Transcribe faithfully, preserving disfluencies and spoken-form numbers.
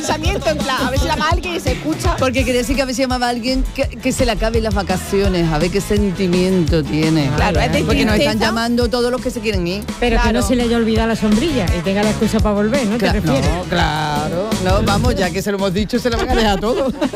pensamiento, en plan, a ver si llama a alguien y se escucha. Porque quiere decir que a veces llamaba a alguien que, que se le acaben las vacaciones, a ver qué sentimiento tiene. Claro, es de porque nos están tristeza. llamando todos los que se quieren ir. Pero que Claro. no se le haya olvidado la sombrilla y tenga la excusa para volver, ¿no? ¿Te Cla- refieres? no, claro. No, vamos, ya que se lo hemos dicho, se lo van a dejar todo.